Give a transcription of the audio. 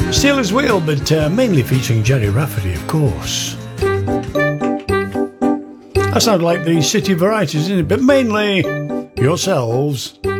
Steelers Wheel, but mainly featuring Jerry Rafferty, of course. That sounds like the City Varieties, isn't it? But mainly yourselves.